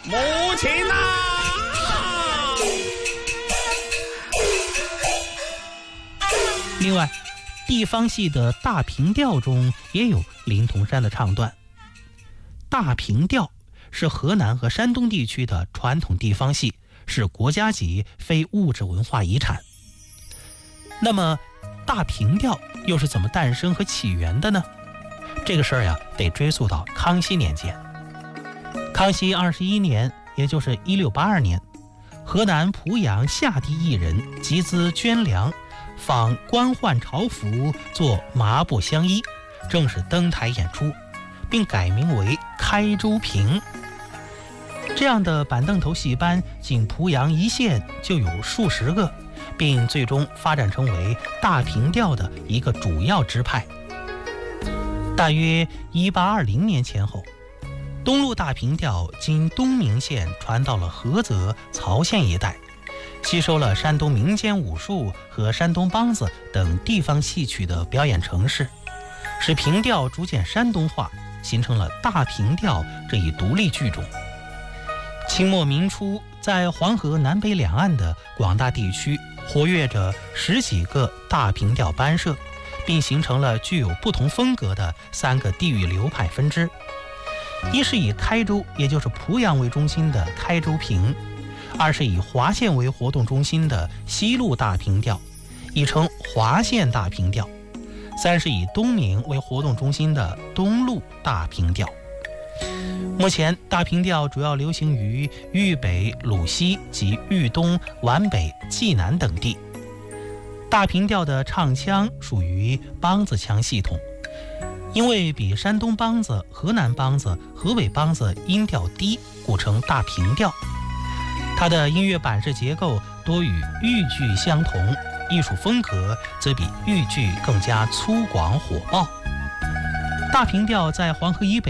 母亲呐！ 另外，地方戏的大平调中也有灵童山的唱段。大平调是河南和山东地区的传统地方戏，是国家级非物质文化遗产。那么大平调又是怎么诞生和起源的呢？这个事儿呀，得追溯到康熙年间。康熙21年，也就是1682年，河南濮阳下地艺人集资捐粮，仿官宦朝服做麻布相衣，正式登台演出，并改名为开州平。这样的板凳头戏班，仅濮阳一县就有数十个，并最终发展成为大平调的一个主要支派。大约1820年前后，东路大平调经东明县传到了菏泽、曹县一带，吸收了山东民间武术和山东梆子等地方戏曲的表演程式，使平调逐渐山东化，形成了大平调这一独立剧种。清末民初，在黄河南北两岸的广大地区活跃着10几个大平调班社，并形成了具有不同风格的3个地域流派分支。一是以开州，也就是濮阳为中心的开州平；二是以华县为活动中心的西路大平调，亦称华县大平调；三是以东明为活动中心的东路大平调。目前大平调主要流行于豫北、鲁西及豫东、皖北、济南等地。大平调的唱腔属于梆子腔系统，因为比山东梆子、河南梆子、河北梆子音调低，故称大平调。它的音乐板式结构多与豫剧相同，艺术风格则比豫剧更加粗犷火爆。大平调在黄河以北